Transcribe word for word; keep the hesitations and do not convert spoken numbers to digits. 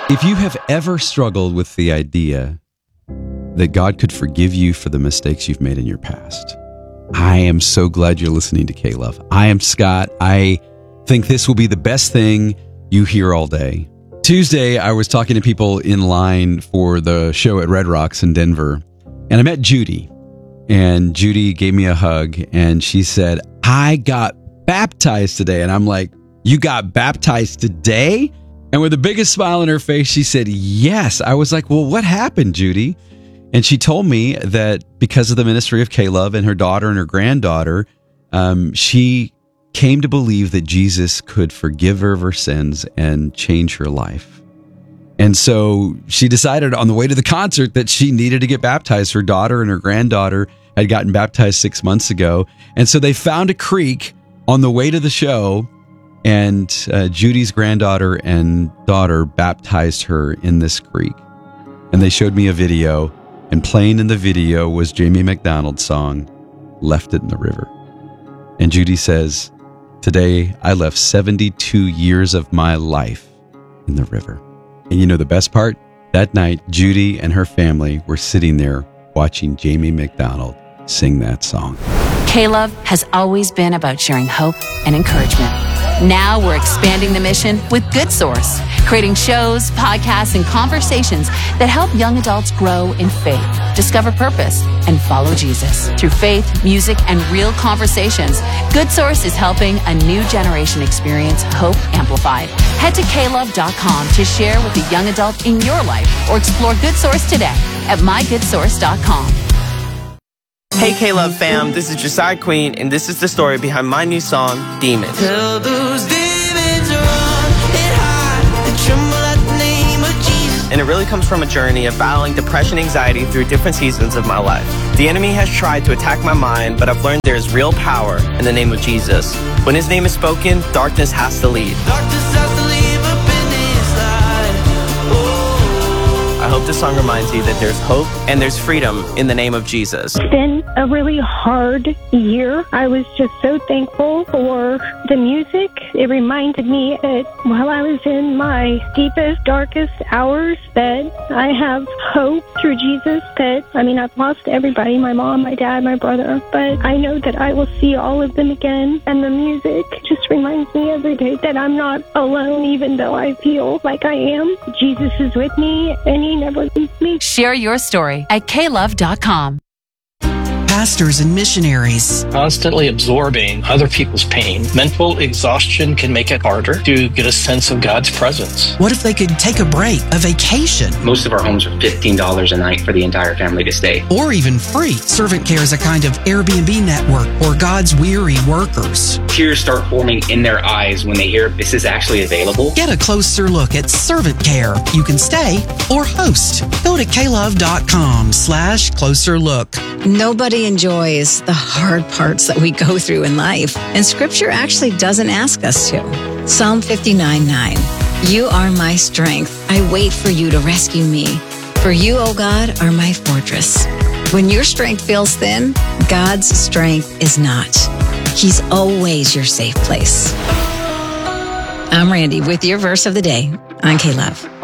If you have ever struggled with the idea that God could forgive you for the mistakes you've made in your past, I am so glad you're listening to K-Love. I am Scott. I think this will be the best thing you hear all day. Tuesday, I was talking to people in line for the show at Red Rocks in Denver, and I met Judy. And Judy gave me a hug, and she said, I got baptized today. And I'm like, you got baptized today? And with the biggest smile on her face, she said, yes. I was like, well, what happened, Judy? And she told me that because of the ministry of K-Love and her daughter and her granddaughter, um, she came to believe that Jesus could forgive her of her sins and change her life. And so she decided on the way to the concert that she needed to get baptized. Her daughter and her granddaughter had gotten baptized six months ago. And so they found a creek on the way to the show, and uh, Judy's granddaughter and daughter baptized her in this creek. And they showed me a video, and playing in the video was Jamie McDonald's song, Left It in the River. And Judy says, today I left seventy-two years of my life in the river. And you know the best part? That night, Judy and her family were sitting there watching Jamie McDonald sing that song. K-Love has always been about sharing hope and encouragement. Now we're expanding the mission with Good Source, creating shows, podcasts, and conversations that help young adults grow in faith, discover purpose, and follow Jesus. Through faith, music, and real conversations, Good Source is helping a new generation experience hope amplified. Head to K love dot com to share with a young adult in your life, or explore Good Source today at my good source dot com. Hey K-Love fam, this is Josiah Queen, and this is the story behind my new song, Demons. Tell those demons run and hide and tremble at the name of Jesus. And it really comes from a journey of battling depression and anxiety through different seasons of my life. The enemy has tried to attack my mind, but I've learned there is real power in the name of Jesus. When his name is spoken, darkness has to leave. Darkness has to leave up in this light. Oh. I hope this song reminds you that there's hope and there's freedom in the name of Jesus. It's been a really hard year. I was just so thankful for the music. It reminded me that while I was in my deepest, darkest hours, that I have hope through Jesus. That, I mean, I've lost everybody, my mom, my dad, my brother, but I know that I will see all of them again. And the music just reminds me every day that I'm not alone, even though I feel like I am. Jesus is with me, and he never leaves me. Share your story at K love dot com. Pastors and missionaries. Constantly absorbing other people's pain. Mental exhaustion can make it harder to get a sense of God's presence. What if they could take a break, a vacation? Most of our homes are fifteen dollars a night for the entire family to stay. Or even free. Servant Care is a kind of Airbnb network for God's weary workers. Tears start forming in their eyes when they hear this is actually available. Get a closer look at Servant Care. You can stay or host. Go to K love dot com slash closer look. Nobody enjoys the hard parts that we go through in life, and Scripture actually doesn't ask us to. Psalm fifty-nine nine. You are my strength. I wait for you to rescue me. For you, O God, are my fortress. When your strength feels thin, God's strength is not. He's always your safe place. I'm Randy with your verse of the day on K-Love.